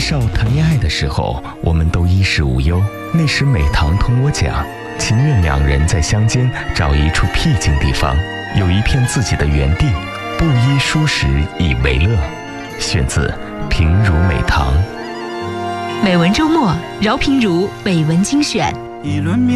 少谈恋爱的时候，我们都衣食无忧。那时美棠同我讲，情愿两人在乡间找一处僻静地方，有一片自己的园地，布衣舒适以为乐。选自《平如美棠》。 美文周末，饶平如美文精选。